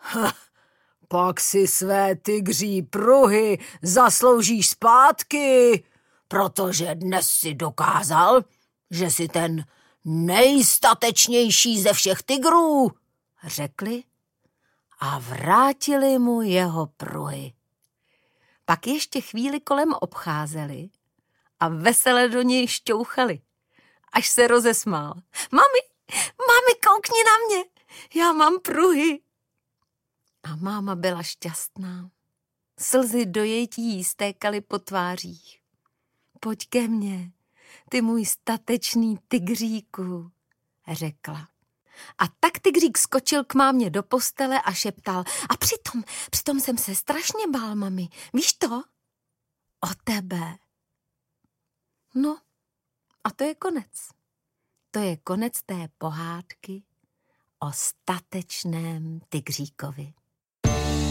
Pak si své tygří pruhy zasloužíš zpátky, protože dnes si dokázal, že jsi ten nejstatečnější ze všech tygrů, řekli a vrátili mu jeho pruhy. Pak ještě chvíli kolem obcházeli a vesele do něj šťouchali, až se rozesmál. Mami, koukni na mě, já mám pruhy. A máma byla šťastná. Slzy dojetí jí stékaly po tvářích. Pojď ke mně, ty můj statečný tygříku, řekla. A tak tygřík skočil k mámě do postele a šeptal. A přitom jsem se strašně bál, mami. Víš to? O tebe. No, a to je konec. To je konec té pohádky o statečném tygříkovi.